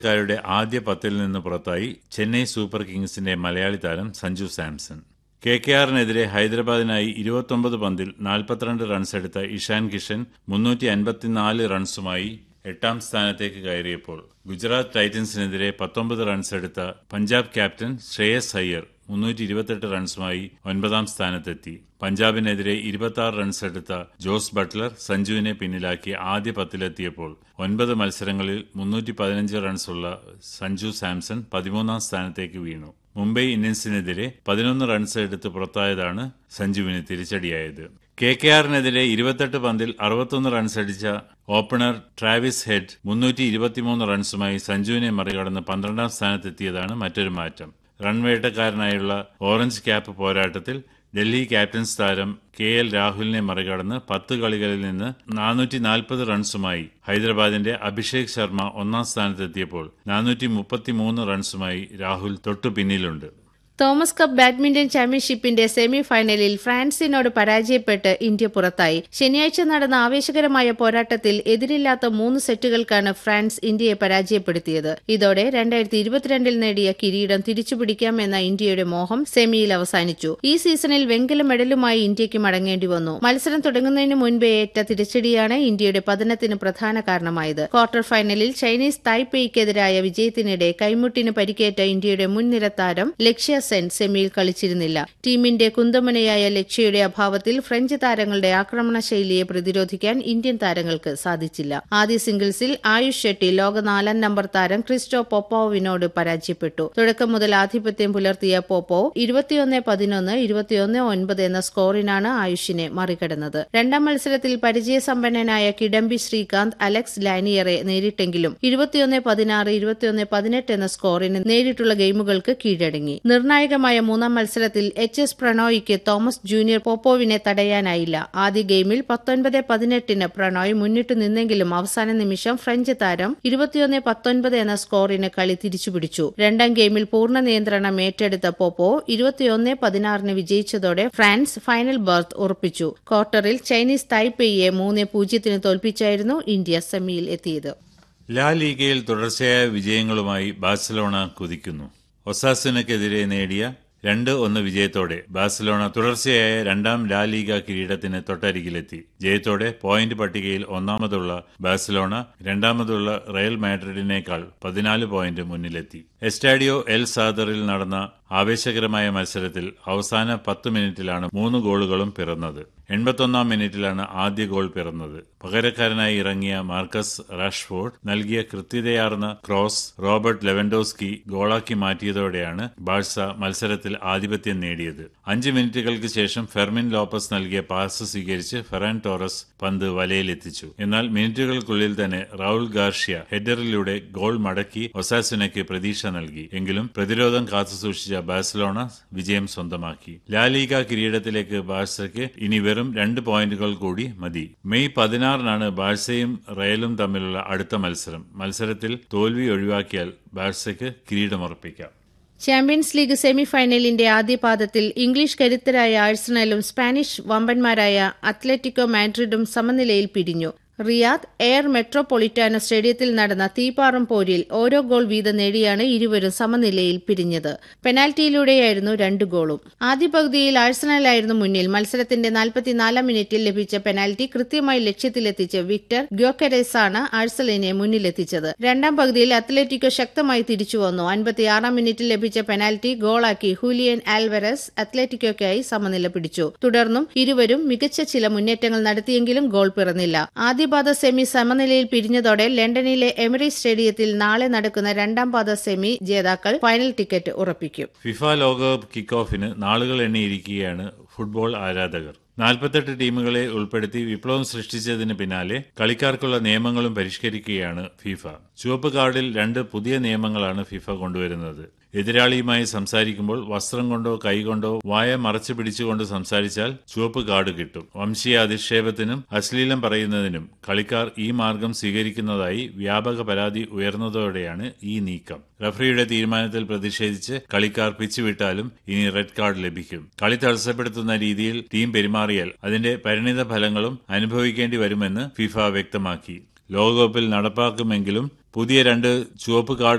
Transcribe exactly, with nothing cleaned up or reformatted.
ക്കാരുടെ ആദ്യ പത്തിൽ നിന്ന് പുറത്തായി ചെന്നൈ സൂപ്പർ കിങ്സിന്റെ മലയാളി താരം സഞ്ജു സാംസൺ. കെ കെ ആറിനെതിരെ ഹൈദരാബാദിനായി ഇരുപത്തൊമ്പത് പന്തിൽ നാൽപ്പത്തിരണ്ട് റൺസെടുത്ത ഇഷാൻ കിഷൻ മുന്നൂറ്റി അൻപത്തിനാല് റൺസുമായി എട്ടാം സ്ഥാനത്തേക്ക് കയറിയപ്പോൾ ഗുജറാത്ത് ടൈറ്റൻസിനെതിരെ പത്തൊമ്പത് റൺസെടുത്ത പഞ്ചാബ് ക്യാപ്റ്റൻ ശ്രേയസ് അയ്യർ മുന്നൂറ്റി ഇരുപത്തെട്ട് റൺസുമായി ഒൻപതാം സ്ഥാനത്തെത്തി. പഞ്ചാബിനെതിരെ ഇരുപത്തിയാറ് റൺസെടുത്ത ജോസ് ബട്ട്ലർ സഞ്ജുവിനെ പിന്നിലാക്കി ആദ്യ പത്തിലെത്തിയപ്പോൾ ഒൻപത് മത്സരങ്ങളിൽ മുന്നൂറ്റി പതിനഞ്ച് റൺസുള്ള സഞ്ജു സാംസൺ പതിമൂന്നാം സ്ഥാനത്തേക്ക് വീണു. മുംബൈ ഇന്ത്യൻസിനെതിരെ പതിനൊന്ന് റൺസ് എടുത്ത് പുറത്തായതാണ് സഞ്ജുവിന് തിരിച്ചടിയായത്. കെ കെ ആറിനെതിരെ ഇരുപത്തെട്ട് പന്തിൽ അറുപത്തൊന്ന് റൺസടിച്ച ഓപ്പണർ ട്രാവിസ് ഹെഡ് മുന്നൂറ്റി ഇരുപത്തിമൂന്ന് റൺസുമായി സഞ്ജുവിനെ മറികടന്ന് പന്ത്രണ്ടാം സ്ഥാനത്തെത്തിയതാണ് മറ്റൊരു മാറ്റം. റൺവേട്ടക്കാരനായുള്ള ഓറഞ്ച് ക്യാപ്പ് പോരാട്ടത്തിൽ ഡൽഹി ക്യാപ്റ്റൻസ് താരം കെ എൽ രാഹുലിനെ മറികടന്ന് പത്ത് കളികളിൽ നിന്ന് നാനൂറ്റി നാൽപ്പത് റൺസുമായി ഹൈദരാബാദിന്റെ അഭിഷേക് ശർമ്മ ഒന്നാം സ്ഥാനത്തെത്തിയപ്പോൾ നാനൂറ്റി മുപ്പത്തിമൂന്ന് റൺസുമായി രാഹുൽ തൊട്ടു പിന്നിലുണ്ട്. തോമസ് കപ്പ് ബാഡ്മിന്റൺ ചാമ്പ്യൻഷിപ്പിന്റെ സെമി ഫൈനലിൽ ഫ്രാൻസിനോട് പരാജയപ്പെട്ട് ഇന്ത്യ പുറത്തായി. ശനിയാഴ്ച നടന്ന ആവേശകരമായ പോരാട്ടത്തിൽ എതിരില്ലാത്ത മൂന്ന് സെറ്റുകൾക്കാണ് ഫ്രാൻസ് ഇന്ത്യയെ പരാജയപ്പെടുത്തിയത്. ഇതോടെ രണ്ടായിരത്തി ഇരുപത്തിരണ്ടിൽ നേടിയ കിരീടം തിരിച്ചുപിടിക്കാമെന്ന ഇന്ത്യയുടെ മോഹം സെമിയിൽ അവസാനിച്ചു. ഈ സീസണിൽ വെങ്കല മെഡലുമായി ഇന്ത്യയ്ക്ക് മടങ്ങേണ്ടി വന്നു. മത്സരം തുടങ്ങുന്നതിന് മുൻപേ ഏറ്റ തിരിച്ചടിയാണ് ഇന്ത്യയുടെ പതനത്തിന് പ്രധാന കാരണമായത്. ക്വാർട്ടർ ഫൈനലിൽ ചൈനീസ് തായ്പേയ്ക്കെതിരായ വിജയത്തിനിടെ കൈമുട്ടിന് പരിക്കേറ്റ ഇന്ത്യയുടെ മുൻനിര താരം ലക്ഷ്യ സെൻ സെമിയിൽ കളിച്ചിരുന്നില്ല. ടീമിന്റെ കുന്തമുനയായ ലക്ഷ്യയുടെ അഭാവത്തിൽ ഫ്രഞ്ച് താരങ്ങളുടെ ആക്രമണ ശൈലിയെ പ്രതിരോധിക്കാൻ ഇന്ത്യൻ താരങ്ങൾക്ക് സാധിച്ചില്ല. ആദ്യ സിംഗിൾസിൽ ആയുഷ് ഷെട്ടി ലോക നാലാം നമ്പർ താരം ക്രിസ്റ്റോ പോപ്പോവിനോട് പരാജയപ്പെട്ടു. തുടക്കം മുതൽ ആധിപത്യം പുലർത്തിയ പോപ്പോവ് ഇരുപത്തിയൊന്ന് പതിനൊന്ന് ഇരുപത്തിയൊന്ന് ഒൻപത് എന്ന സ്കോറിനാണ് ആയുഷിനെ മറികടന്നത്. രണ്ടാം മത്സരത്തിൽ പരിചയസമ്പന്നനായ കിഡംബി ശ്രീകാന്ത് അലക്സ് ലാനിയറെ നേരിട്ടെങ്കിലും ഇരുപത്തിയൊന്ന് പതിനാറ് ഇരുപത്തിയൊന്ന് പതിനെട്ട് എന്ന സ്കോറിന് നേരിട്ടുള്ള ഗെയിമുകൾക്ക് കീഴടങ്ങി. നിർണായകമായ മൂന്നാം മത്സരത്തിൽ എച്ച് എസ് പ്രണോയിക്ക് തോമസ് ജൂനിയർ പോപ്പോവിനെ തടയാനായില്ല. ആദ്യ ഗെയിമിൽ പത്തൊൻപത് പതിനെട്ടിന് പ്രണോയ് മുന്നിട്ടു നിന്നെങ്കിലും അവസാന നിമിഷം ഫ്രഞ്ച് താരം ഇരുപത്തിയൊന്ന് പത്തൊൻപത് എന്ന സ്കോറിന് കളി തിരിച്ചുപിടിച്ചു. രണ്ടാം ഗെയിമിൽ പൂർണ്ണ നിയന്ത്രണം ഏറ്റെടുത്ത പോപ്പോ ഇരുപത്തിയൊന്ന് പതിനാറിന് വിജയിച്ചതോടെ ഫ്രാൻസ് ഫൈനൽ ബർത്ത് ഉറപ്പിച്ചു. ക്വാർട്ടറിൽ ചൈനീസ് തായ്പേയെ മൂന്ന് പൂജ്യത്തിന് തോൽപ്പിച്ചായിരുന്നു ഇന്ത്യ സെമിയിൽ എത്തിയത്. ലാ ലീഗയിൽ തുടർച്ചയായ വിജയങ്ങളുമായി ബാഴ്സലോണ കുതിക്കുന്നു. ഒസാസുനക്കെതിരെ നേടിയ രണ്ട് ഒന്ന് വിജയത്തോടെ ബാഴ്സലോണ തുടർച്ചയായ രണ്ടാം ലാ ലീഗ കിരീടത്തിന് തൊട്ടരികിലെത്തി. ജയത്തോടെ പോയിന്റ് പട്ടികയിൽ ഒന്നാമതുള്ള ബാഴ്സലോണ രണ്ടാമതുള്ള റയൽ മാഡ്രിഡിനേക്കാൾ പതിനാല് പോയിന്റ് മുന്നിലെത്തി. എസ്റ്റാഡിയോ എൽ സാദറിൽ നടന്ന ആവേശകരമായ മത്സരത്തിൽ അവസാന പത്ത് മിനിറ്റിലാണ് മൂന്ന് ഗോളുകളും പിറന്നത്. എൺപത്തൊന്നാം മിനിറ്റിലാണ് ആദ്യ ഗോൾ പിറന്നത്. പകരക്കാരനായി ഇറങ്ങിയ മാർക്കസ് റാഷ്ഫോർഡ് നൽകിയ കൃത്യതയാർന്ന ക്രോസ് റോബർട്ട് ലെവൻഡോസ്കി ഗോളാക്കി മാറ്റിയതോടെയാണ് ബാഴ്സ മത്സരത്തിൽ ആധിപത്യം നേടിയത്. അഞ്ച് മിനിറ്റുകൾക്ക് ശേഷം ഫെർമിൻ ലോപ്പസ് നൽകിയ പാസ് സ്വീകരിച്ച് ഫെറാൻ ടോറസ് പന്ത് വലയിലെത്തിച്ചു. എന്നാൽ മിനിറ്റുകൾക്കുള്ളിൽ തന്നെ റൗൾ ഗാർഷ്യ ഹെഡറിലൂടെ ഗോൾ മടക്കി ഒസാസുനയ്ക്ക് പ്രതീക്ഷ നൽകി. എങ്കിലും പ്രതിരോധം കാത്തുസൂക്ഷിച്ച ബാഴ്സലോണ വിജയം സ്വന്തമാക്കി. ലാ ലീഗ കിരീടത്തിലേക്ക് ബാഴ്സയ്ക്ക് ഇനി വെറും രണ്ട് പോയിന്റുകൾ കൂടി മതി. മെയ് പതിനാറിനാണ് ബാഴ്സയും റയലും തമ്മിലുള്ള അടുത്ത മത്സരം. മത്സരത്തിൽ തോൽവി ഒഴിവാക്കിയാൽ ബാഴ്സയ്ക്ക് കിരീടമുറപ്പിക്കാം. ചാമ്പ്യൻസ് ലീഗ് സെമി ഫൈനലിന്റെ ആദ്യ പാദത്തിൽ ഇംഗ്ലീഷ് കരുത്തരായ ആഴ്സണലും സ്പാനിഷ് വമ്പന്മാരായ അത്ലറ്റിക്കോ മാഡ്രിഡും സമനിലയിൽ പിരിഞ്ഞു. റിയാദ് എയർ മെട്രോപൊളിറ്റാനോ സ്റ്റേഡിയത്തിൽ നടന്ന തീപാറും പോരിൽ ഓരോ ഗോൾ വീതം നേടിയാണ് ഇരുവരും സമനിലയിൽ പിരിഞ്ഞത്. പെനാൽറ്റിയിലൂടെയായിരുന്നു രണ്ട് ഗോളും. ആദ്യ പകുതിയിൽ ആഴ്സണലായിരുന്നു മുന്നിൽ. മത്സരത്തിന്റെ നാൽപ്പത്തിനാലാം മിനിറ്റിൽ ലഭിച്ച പെനാൽറ്റി കൃത്യമായി ലക്ഷ്യത്തിലെത്തിച്ച് വിക്ടർ ഗ്യോക്കെരേസാണ് ആഴ്സണലിനെ മുന്നിലെത്തിച്ചത്. രണ്ടാം പകുതിയിൽ അത്ലറ്റിക്കോ ശക്തമായി തിരിച്ചുവന്നു. അൻപത്തിയാറാം മിനിറ്റിൽ ലഭിച്ച പെനാൽറ്റി ഗോളാക്കി ഹൂലിയൻ ആൽവരസ് അത്ലറ്റിക്കോയ്ക്കായി സമനില പിടിച്ചു. തുടർന്നും ഇരുവരും മികച്ച ചില മുന്നേറ്റങ്ങൾ നടത്തിയെങ്കിലും ഗോൾ പിറന്നില്ല. ആദ്യ പാദ സെമി സമനിലയിൽ പിരിഞ്ഞതോടെ ലണ്ടനിലെ എമിറേറ്റ്സ് സ്റ്റേഡിയത്തിൽ നാളെ നടക്കുന്ന രണ്ടാം പാദ സെമി ജേതാക്കൾ ഫൈനൽ ടിക്കറ്റ് ഉറപ്പിക്കും. ഫിഫ ലോകകപ്പ് കിക്ക് ഓഫിന് നാളുകൾ എണ്ണിയിരിക്കുകയാണ് ഫുട്ബോൾ ആരാധകർ. നാൽപ്പത്തെട്ട് ടീമുകളെ ഉൾപ്പെടുത്തി വിപ്ലവം സൃഷ്ടിച്ചതിന് പിന്നാലെ കളിക്കാർക്കുള്ള നിയമങ്ങളും പരിഷ്കരിക്കുകയാണ് ഫിഫ. ചുവപ്പ് കാർഡിൽ രണ്ട് പുതിയ നിയമങ്ങളാണ് ഫിഫ കൊണ്ടുവരുന്നത്. എതിരാളിയുമായി സംസാരിക്കുമ്പോൾ വസ്ത്രം കൊണ്ടോ കൈകൊണ്ടോ വായ മറച്ചു പിടിച്ചുകൊണ്ട് സംസാരിച്ചാൽ ചുവപ്പ് കാർഡ് കിട്ടും. വംശീയ അധിക്ഷേപത്തിനും അശ്ലീലം പറയുന്നതിനും കളിക്കാർ ഈ മാർഗം സ്വീകരിക്കുന്നതായി വ്യാപക പരാതി ഉയർന്നതോടെയാണ് ഈ നീക്കം. റഫറിയുടെ തീരുമാനത്തിൽ പ്രതിഷേധിച്ച് കളിക്കാർ പിച്ചുവിട്ടാലും ഇനി റെഡ് കാർഡ് ലഭിക്കും. കളി തടസ്സപ്പെടുത്തുന്ന രീതിയിൽ ടീം പെരുമാറിയാൽ അതിന്റെ പരിണിത ഫലങ്ങളും അനുഭവിക്കേണ്ടി വരുമെന്ന് ഫിഫ വ്യക്തമാക്കി. ലോകകപ്പിൽ നടപ്പാക്കുമെങ്കിലും പുതിയ രണ്ട് ചുവപ്പ് കാർഡ്